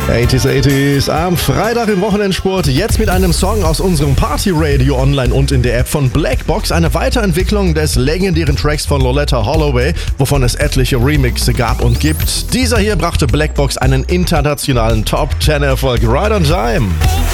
80s am Freitag im Wochenendsport. Jetzt mit einem Song aus unserem Party Radio online und in der App von Blackbox. Eine Weiterentwicklung des legendären Tracks von Loleatta Holloway, wovon es etliche Remixe gab und gibt. Dieser hier brachte Blackbox einen internationalen Top-10-Erfolg. Right on Time.